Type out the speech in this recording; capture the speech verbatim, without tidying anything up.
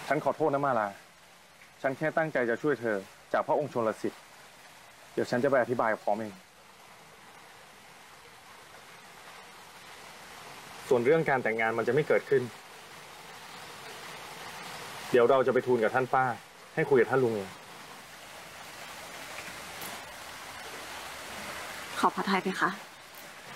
ฉันขอโทษนะมาลาฉันแค่ตั้งใจจะช่วยเธอจากพระองค์ชลสิทธิ์เดี๋ยวฉันจะไปอธิบายกับพร้อมเองส่วนเรื่องการแต่งงานมันจะไม่เกิดขึ้นเดี๋ยวเราจะไปทูลกับท่านป้าให้คุยกับท่านลุงเองขอพระทัยเพคะ